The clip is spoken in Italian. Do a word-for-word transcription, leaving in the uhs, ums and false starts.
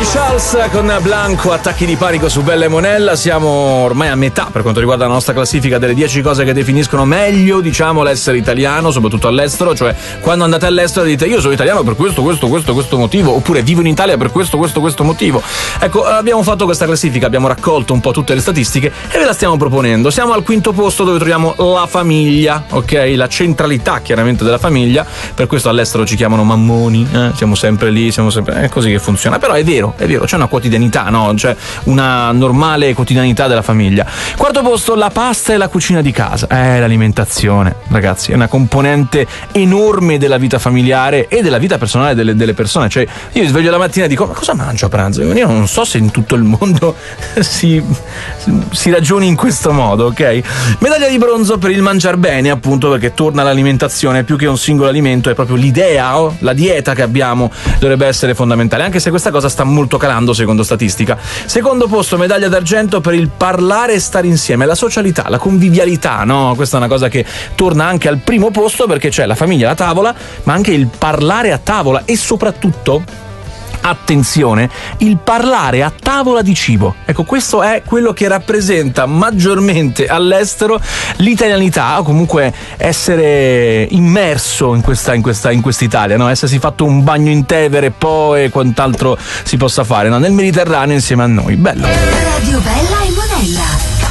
Charles con Blanco, attacchi di panico su Bella e Monella. Siamo ormai a metà per quanto riguarda la nostra classifica delle dieci cose che definiscono meglio, diciamo, l'essere italiano, soprattutto all'estero. Cioè, quando andate all'estero dite io sono italiano per questo, questo, questo, questo motivo, oppure vivo in Italia per questo, questo, questo motivo. Ecco, abbiamo fatto questa classifica, abbiamo raccolto un po' tutte le statistiche e ve la stiamo proponendo. Siamo al quinto posto, dove troviamo la famiglia, ok? La centralità chiaramente della famiglia. Per questo all'estero ci chiamano mammoni, eh? Siamo sempre lì, siamo sempre... è così che funziona. Però è vero, è vero, c'è una quotidianità, no? C'è una normale quotidianità della famiglia. Quarto posto, la pasta e la cucina di casa. Eh, l'alimentazione, ragazzi, è una componente enorme della vita familiare e della vita personale delle, delle persone. Cioè, io mi sveglio la mattina e dico, ma cosa mangio a pranzo? Io non so se in tutto il mondo si, si ragioni in questo modo, ok? Medaglia di bronzo per il mangiar bene, appunto, perché torna all'alimentazione, più che un singolo alimento, è proprio l'idea, oh? La dieta che abbiamo dovrebbe essere fondamentale, anche se questa cosa sta molto calando secondo statistica. Secondo posto, medaglia d'argento per il parlare e stare insieme, la socialità, la convivialità, no? Questa è una cosa che torna anche al primo posto, perché c'è la famiglia a tavola, ma anche il parlare a tavola e soprattutto, attenzione, il parlare a tavola di cibo. Ecco, questo è quello che rappresenta maggiormente all'estero l'italianità, o comunque essere immerso in questa in questa in quest'Italia, no? Essersi fatto un bagno in Tevere, poi e quant'altro si possa fare, no? Nel Mediterraneo insieme a noi. Bello. Radio Bella e Monella.